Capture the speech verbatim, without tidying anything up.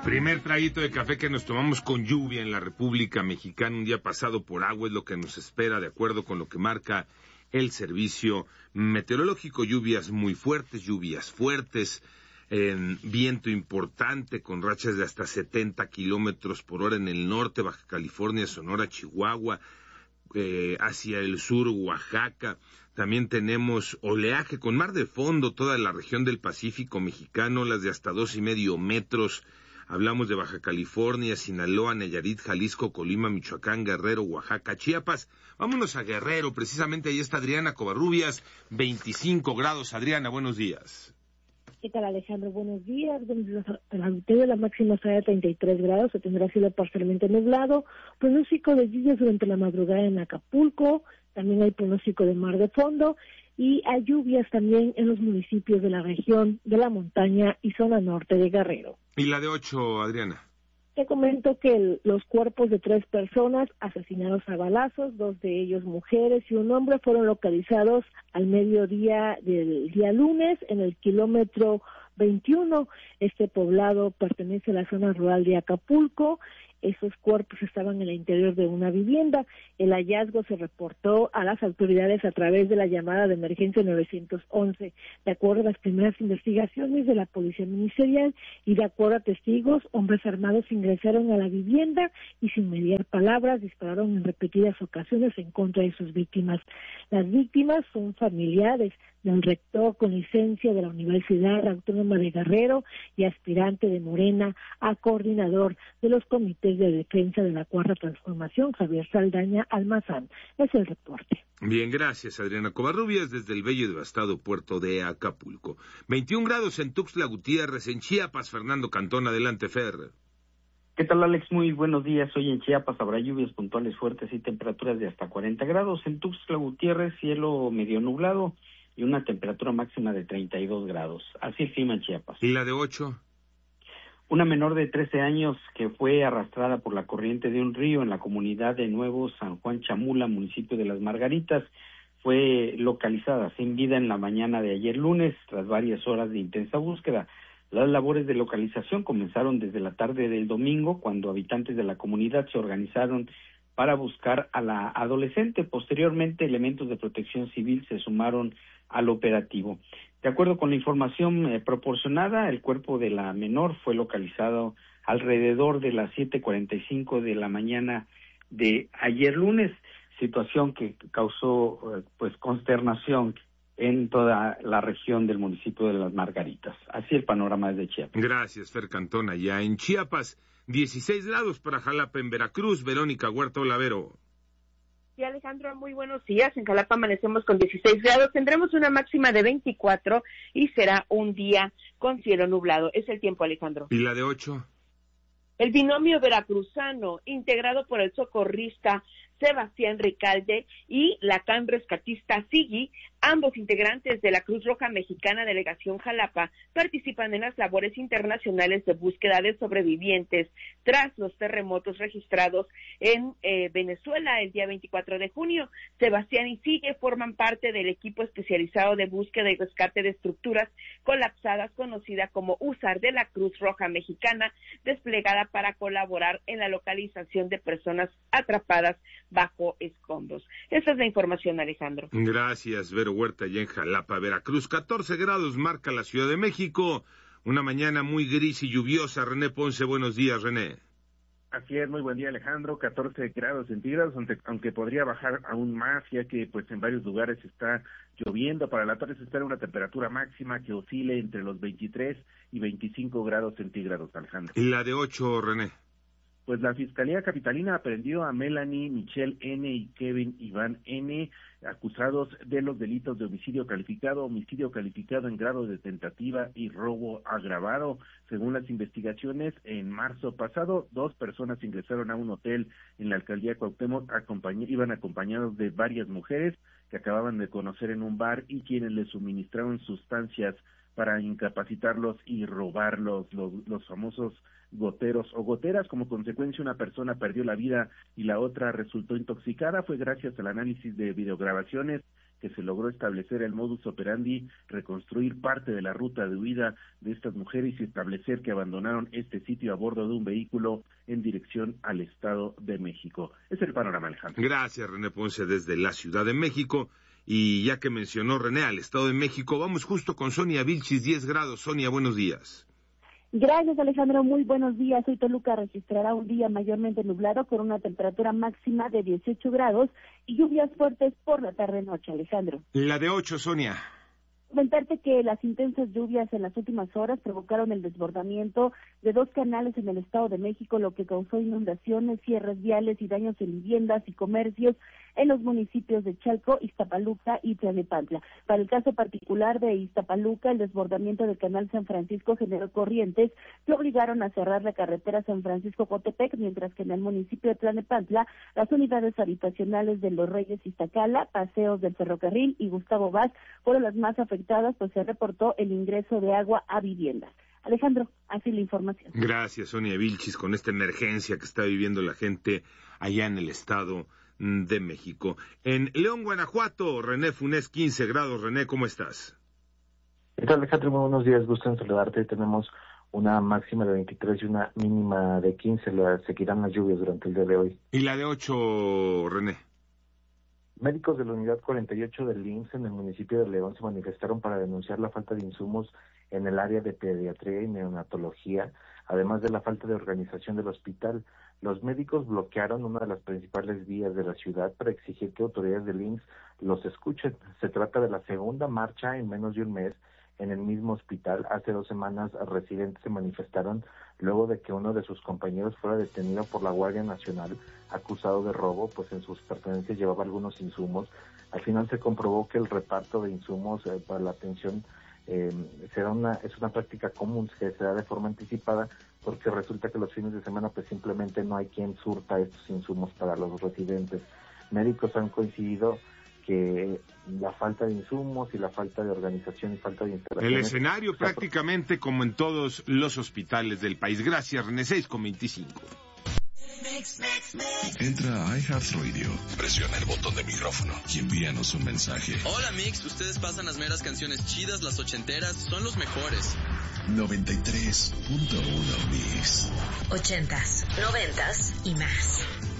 Primer traguito de café que nos tomamos con lluvia en la República Mexicana, un día pasado por agua, es lo que nos espera de acuerdo con lo que marca el servicio meteorológico. Lluvias muy fuertes, lluvias fuertes, eh, viento importante con rachas de hasta setenta kilómetros por hora en el norte, Baja California, Sonora, Chihuahua, eh, hacia el sur, Oaxaca. También tenemos oleaje con mar de fondo, toda la región del Pacífico mexicano, las de hasta dos y medio metros. Hablamos de Baja California, Sinaloa, Nayarit, Jalisco, Colima, Michoacán, Guerrero, Oaxaca, Chiapas. Vámonos a Guerrero, precisamente ahí está Adriana Covarrubias, veinticinco grados. Adriana, buenos días. ¿Qué tal, Alejandro? Buenos días. Buenos días al auditorio. La máxima será de treinta y tres grados, se tendrá cielo parcialmente nublado. Pronóstico de lluvias durante la madrugada en Acapulco. También hay pronóstico de mar de fondo. Y hay lluvias también en los municipios de la región de la montaña y zona norte de Guerrero. ¿Y la de ocho, Adriana? Te comento que el, los cuerpos de tres personas asesinados a balazos, dos de ellos mujeres y un hombre, fueron localizados al mediodía del día lunes en el kilómetro veintiuno. Este poblado pertenece a la zona rural de Acapulco. Esos cuerpos estaban en el interior de una vivienda. El hallazgo se reportó a las autoridades a través de la llamada de emergencia nueve once. De acuerdo a las primeras investigaciones de la Policía Ministerial y de acuerdo a testigos, hombres armados ingresaron a la vivienda y sin mediar palabras dispararon en repetidas ocasiones en contra de sus víctimas. Las víctimas son familiares del rector con licencia de la Universidad Autónoma de Guerrero y aspirante de Morena a coordinador de los comités de defensa de la Cuarta Transformación, Javier Saldaña Almazán. Es el reporte. Bien, gracias, Adriana Covarrubias, desde el bello y devastado puerto de Acapulco. veintiún grados en Tuxtla Gutiérrez, en Chiapas. Fernando Cantón, adelante, Fer. ¿Qué tal, Alex? Muy buenos días. Hoy en Chiapas habrá lluvias puntuales fuertes y temperaturas de hasta cuarenta grados. En Tuxtla Gutiérrez, cielo medio nublado y una temperatura máxima de treinta y dos grados. Así el clima en Chiapas. ¿Y la de ocho? Una menor de trece años que fue arrastrada por la corriente de un río en la comunidad de Nuevo San Juan Chamula, municipio de Las Margaritas, fue localizada sin vida en la mañana de ayer lunes, tras varias horas de intensa búsqueda. Las labores de localización comenzaron desde la tarde del domingo, cuando habitantes de la comunidad se organizaron para buscar a la adolescente. Posteriormente, elementos de protección civil se sumaron al operativo. De acuerdo con la información eh, proporcionada, el cuerpo de la menor fue localizado alrededor de las siete cuarenta y cinco de la mañana de ayer lunes, situación que causó eh, pues consternación en toda la región del municipio de Las Margaritas. Así el panorama de Chiapas. Gracias, Fer Cantón, allá en Chiapas. dieciséis grados para Jalapa en Veracruz. Verónica Huerta Olavero. Sí, Alejandro, muy buenos días. En Jalapa amanecemos con dieciséis grados, tendremos una máxima de veinticuatro y será un día con cielo nublado. Es el tiempo, Alejandro. ¿Y la de ocho? El binomio veracruzano, integrado por el socorrista Sebastián Ricalde y la can rescatista Sigui, ambos integrantes de la Cruz Roja Mexicana Delegación Jalapa, participan en las labores internacionales de búsqueda de sobrevivientes tras los terremotos registrados en eh, Venezuela el día veinticuatro de junio. Sebastián y Sigui forman parte del equipo especializado de búsqueda y rescate de estructuras colapsadas, conocida como U S A R de la Cruz Roja Mexicana, desplegada para colaborar en la localización de personas atrapadas bajo escombros. Esa es la información, Alejandro. Gracias, Vero Huerta, allá en Jalapa, Veracruz. catorce grados marca la Ciudad de México. Una mañana muy gris y lluviosa. René Ponce, buenos días, René. Así es, muy buen día, Alejandro. catorce grados centígrados, aunque, aunque podría bajar aún más, ya que pues en varios lugares está lloviendo. Para la tarde se espera una temperatura máxima que oscile entre los veintitrés y veinticinco grados centígrados, Alejandro. ¿Y la de ocho, René? Pues la Fiscalía Capitalina aprendió a Melanie Michelle N. y Kevin Iván N., acusados de los delitos de homicidio calificado, homicidio calificado en grado de tentativa y robo agravado. Según las investigaciones, en marzo pasado, dos personas ingresaron a un hotel en la alcaldía Cuauhtémoc, acompañ- iban acompañados de varias mujeres que acababan de conocer en un bar y quienes les suministraron sustancias para incapacitarlos y robarlos, los, los famosos goteros o goteras. Como consecuencia, una persona perdió la vida y la otra resultó intoxicada. Fue gracias al análisis de videograbaciones que se logró establecer el modus operandi, reconstruir parte de la ruta de huida de estas mujeres y establecer que abandonaron este sitio a bordo de un vehículo en dirección al Estado de México. Es el panorama, Alejandro. Gracias, René Ponce, desde la Ciudad de México. Y ya que mencionó René al Estado de México, vamos justo con Sonia Vilchis, diez grados. Sonia, buenos días. Gracias, Alejandro. Muy buenos días. Hoy Toluca registrará un día mayormente nublado con una temperatura máxima de dieciocho grados y lluvias fuertes por la tarde-noche, Alejandro. La de ocho, Sonia. Comentarte que las intensas lluvias en las últimas horas provocaron el desbordamiento de dos canales en el Estado de México, lo que causó inundaciones, cierres viales y daños en viviendas y comercios en los municipios de Chalco, Iztapaluca y Tlalnepantla. Para el caso particular de Iztapaluca, el desbordamiento del canal San Francisco generó corrientes que obligaron a cerrar la carretera San Francisco-Cotepec, mientras que en el municipio de Tlalnepantla, las unidades habitacionales de Los Reyes Iztacala, Paseos del Ferrocarril y Gustavo Vaz fueron las más afectadas, pues se reportó el ingreso de agua a viviendas. Alejandro, así la información. Gracias, Sonia Vilchis, con esta emergencia que está viviendo la gente allá en el Estado de México. En León, Guanajuato, René Funes, quince grados. René, ¿cómo estás? ¿Qué tal, Alejandro? Muy buenos días, gusto en saludarte. Tenemos una máxima de veintitrés y una mínima de quince. Seguirán las lluvias durante el día de hoy. ¿Y la de ocho, René? Médicos de la unidad cuarenta y ocho del I M S S en el municipio de León se manifestaron para denunciar la falta de insumos en el área de pediatría y neonatología, además de la falta de organización del hospital. Los médicos bloquearon una de las principales vías de la ciudad para exigir que autoridades del I M S S los escuchen. Se trata de la segunda marcha en menos de un mes en el mismo hospital. Hace dos semanas residentes se manifestaron luego de que uno de sus compañeros fuera detenido por la Guardia Nacional acusado de robo, pues en sus pertenencias llevaba algunos insumos. Al final se comprobó que el reparto de insumos eh, para la atención eh, será una es una práctica común que se da de forma anticipada, porque resulta que los fines de semana pues simplemente no hay quien surta estos insumos para los residentes. Médicos han coincidido que la falta de insumos y la falta de organización y falta de instalaciones... El escenario prácticamente como en todos los hospitales del país. Gracias, René, seis con veinticinco. Entra a iHeartRadio, presiona el botón de micrófono y envíanos un mensaje. Hola, Mix, ustedes pasan las meras canciones chidas, las ochenteras, son los mejores. noventa y tres punto uno Mix. Ochentas, noventas y más.